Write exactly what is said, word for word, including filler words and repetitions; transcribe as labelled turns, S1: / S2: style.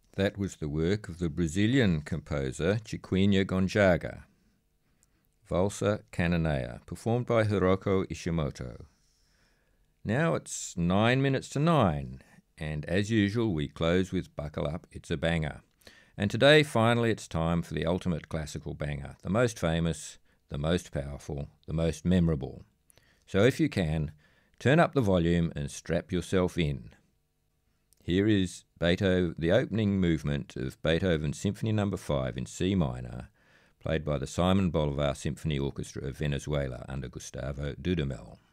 S1: That was the work of the Brazilian composer Chiquinha Gonzaga. Valsa Cananea, performed by Hiroko Ishimoto. Now it's nine minutes to nine, and as usual we close with Buckle Up, It's a Banger. And today, finally, it's time for the ultimate classical banger, the most famous, the most powerful, the most memorable. So if you can, turn up the volume and strap yourself in. Here is Beethoven, the opening movement of Beethoven's Symphony Number five in C minor, played by the Simon Bolivar Symphony Orchestra of Venezuela under Gustavo Dudamel.